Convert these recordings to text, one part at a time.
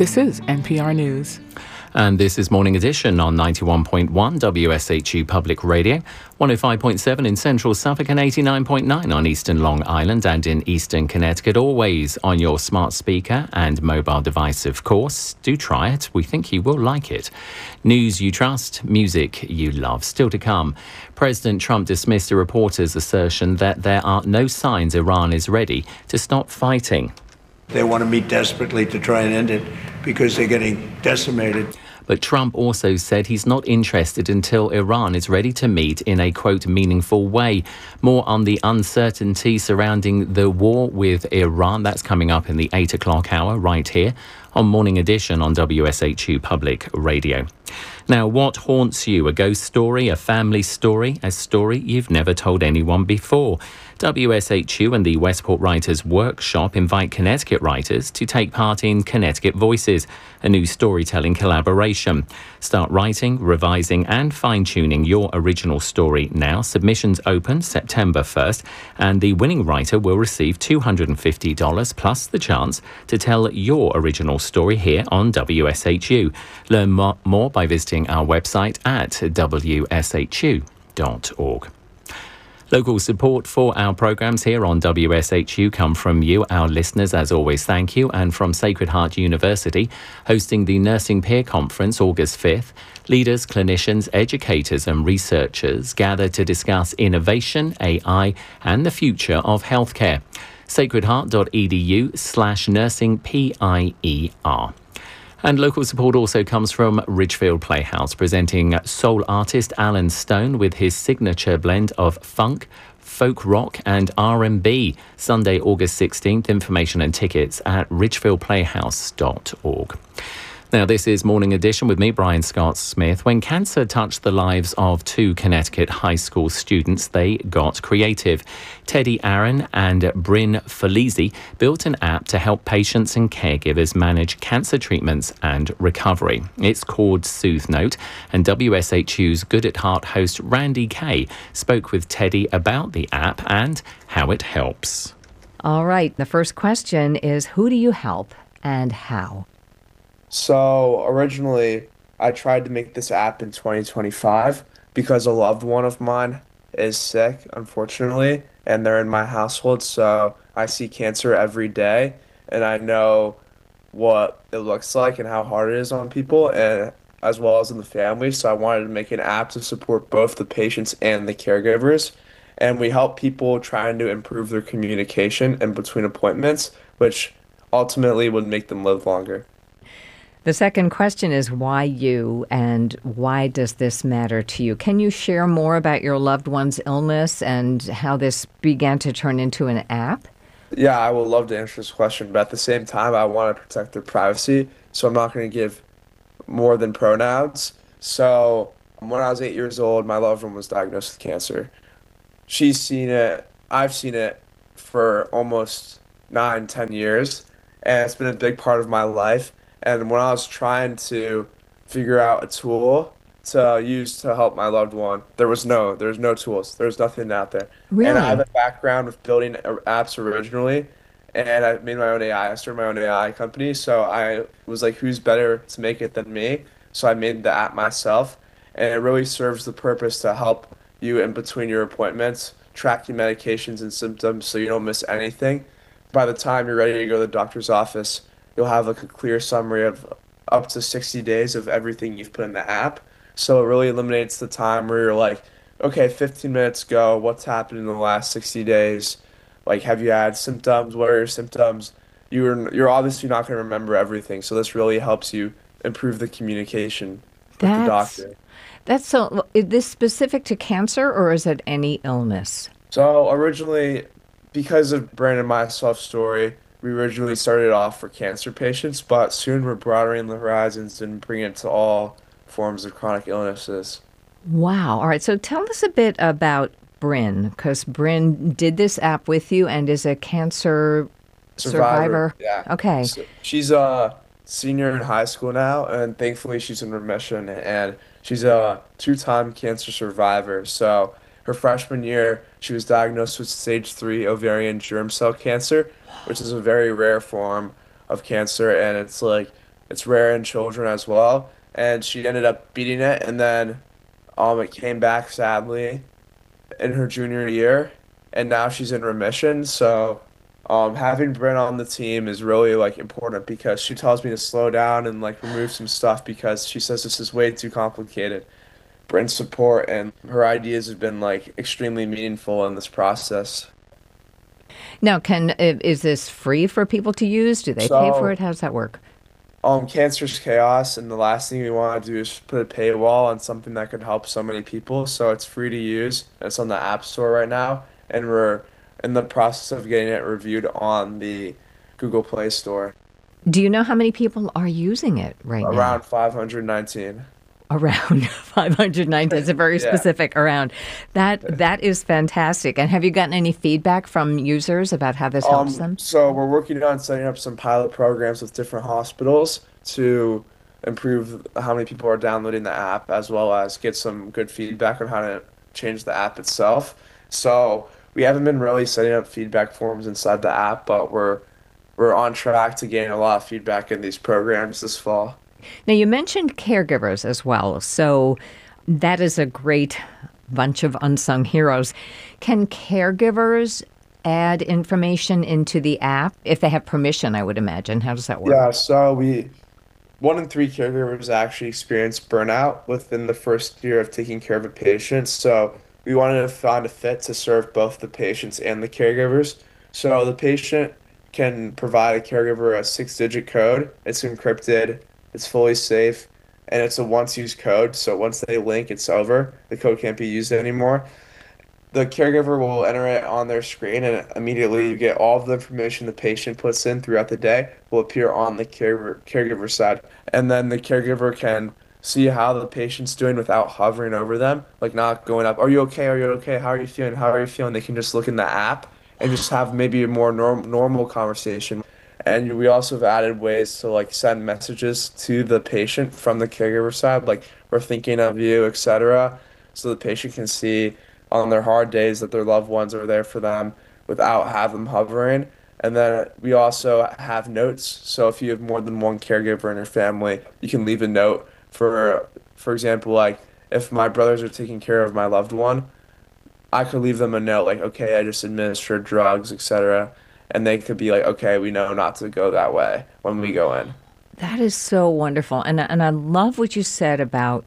This is NPR News. And this is Morning Edition on 91.1 WSHU Public Radio, 105.7 in Central Suffolk and 89.9 on Eastern Long Island and in Eastern Connecticut. Always on your smart speaker and mobile device, of course. Do try it. We think you will like it. News you trust, music you love. Still to come, President Trump dismissed a reporter's assertion that there are no signs Iran is ready to stop fighting. They want to meet desperately to try and end it because they're getting decimated. But Trump also said he's not interested until Iran is ready to meet in a, quote, meaningful way. More on the uncertainty surrounding the war with Iran. That's coming up in the 8 o'clock hour right here on Morning Edition on WSHU Public Radio. Now, what haunts you? A ghost story, a family story, a story you've never told anyone before? WSHU and the Westport Writers Workshop invite Connecticut writers to take part in Connecticut Voices, a new storytelling collaboration. Start writing, revising and fine-tuning your original story now. Submissions open September 1st and the winning writer will receive $250 plus the chance to tell your original story here on WSHU. Learn more by visiting our website at wshu.org. Local support for our programmes here on WSHU come from you, our listeners, as always, thank you. And from Sacred Heart University, hosting the Nursing Peer Conference August 5th, leaders, clinicians, educators and researchers gather to discuss innovation, AI and the future of healthcare. sacredheart.edu/nursingPIER. And local support also comes from Ridgefield Playhouse, presenting soul artist Alan Stone with his signature blend of funk, folk rock and R&B. Sunday, August 16th. Information and tickets at ridgefieldplayhouse.org. Now, this is Morning Edition with me, Brian Scott Smith. When cancer touched the lives of two Connecticut high school students, they got creative. Teddy Aaron and Bryn Felizi built an app to help patients and caregivers manage cancer treatments and recovery. It's called Soothe Note, and WSHU's Good at Heart host Randy Kay spoke with Teddy about the app and how it helps. All right, the first question is, who do you help and how? So originally, I tried to make this app in 2025 because a loved one of mine is sick, unfortunately, and they're in my household. So I see cancer every day, and I know what it looks like and how hard it is on people, and as well as in the family. So I wanted to make an app to support both the patients and the caregivers. And we help people trying to improve their communication in between appointments, which ultimately would make them live longer. The second question is why you, and why does this matter to you? Can you share more about your loved one's illness and how this began to turn into an app? Yeah, I would love to answer this question, but at the same time, I want to protect their privacy, so I'm not going to give more than pronouns. So when I was 8 years old, my loved one was diagnosed with cancer. She's seen it, I've seen it for almost 9-10 years, and it's been a big part of my life. And when I was trying to figure out a tool to use to help my loved one, there was no tools. There was nothing out there. Really? And I have a background with building apps originally, and I made my own AI. I started my own AI company, so I was like, who's better to make it than me? So I made the app myself, and it really serves the purpose to help you in between your appointments, track your medications and symptoms so you don't miss anything. By the time you're ready to go to the doctor's office, you'll have like a clear summary of up to 60 days of everything you've put in the app. So it really eliminates the time where you're like, okay, 15 minutes ago, what's happened in the last 60 days? Like, have you had symptoms? What are your symptoms? You're obviously not going to remember everything. So this really helps you improve the communication with the doctor. Is this specific to cancer or is it any illness? So originally, because of Brandon and myself story, we originally started off for cancer patients, but soon we're broadening the horizons and bringing it to all forms of chronic illnesses. Wow. All right. So tell us a bit about Bryn, because Bryn did this app with you and is a cancer survivor. Yeah. Okay. So she's a senior in high school now, and thankfully she's in remission, and she's a 2-time cancer survivor. So her freshman year, she was diagnosed with stage 3 ovarian germ cell cancer, which is a very rare form of cancer, and It's rare in children as well. And she ended up beating it, and then it came back sadly in her junior year, and now she's in remission. So having Bryn on the team is really like important because she tells me to slow down and like remove some stuff because she says this is way too complicated. Bryn's support and her ideas have been like extremely meaningful in this process. Now, is this free for people to use? Do they pay for So it? How does that work? Cancer's chaos, and the last thing we want to do is put a paywall on something that could help so many people. So it's free to use. It's on the App Store right now, and we're in the process of getting it reviewed on the Google Play Store. Do you know how many people are using it right now? Around 519. Around 509. That's a very Yeah. specific around. That is fantastic. And have you gotten any feedback from users about how this helps them? So we're working on setting up some pilot programs with different hospitals to improve how many people are downloading the app, as well as get some good feedback on how to change the app itself. So we haven't been really setting up feedback forms inside the app, but we're on track to gain a lot of feedback in these programs this fall. Now, you mentioned caregivers as well. So that is a great bunch of unsung heroes. Can caregivers add information into the app if they have permission, I would imagine? How does that work? Yeah, so 1 in 3 caregivers actually experience burnout within the first year of taking care of a patient. So we wanted to find a fit to serve both the patients and the caregivers. So the patient can provide a caregiver a 6-digit code. It's encrypted, it's fully safe, and it's a once-used code. So once they link, it's over. The code can't be used anymore. The caregiver will enter it on their screen, and immediately you get all of the information the patient puts in throughout the day will appear on the caregiver side. And then the caregiver can see how the patient's doing without hovering over them, like not going up, are you okay? Are you okay? How are you feeling? How are you feeling? They can just look in the app and just have maybe a more normal conversation. And we also have added ways to like send messages to the patient from the caregiver side, like we're thinking of you, etc. So the patient can see on their hard days that their loved ones are there for them without have them hovering. And then we also have notes. So if you have more than one caregiver in your family, you can leave a note for example, like if my brothers are taking care of my loved one, I could leave them a note like, okay, I just administered drugs, etc. And they could be like, okay, we know not to go that way when we go in. That is so wonderful. And I love what you said about,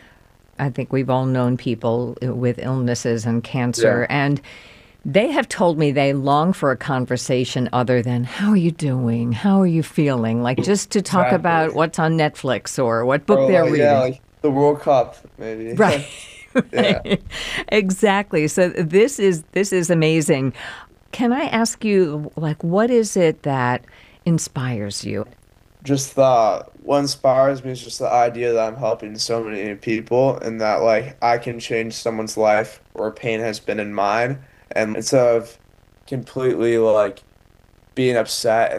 I think we've all known people with illnesses and cancer, Yeah. and they have told me they long for a conversation other than, how are you doing? How are you feeling? Like just to talk Exactly. about what's on Netflix or what book Or they're like, reading. yeah, like the World Cup, maybe. Right. Yeah. Exactly. So this is amazing. Can I ask you, like, what is it that inspires you? Just what inspires me is just the idea that I'm helping so many people and that like I can change someone's life where pain has been in mine. And instead of completely like being upset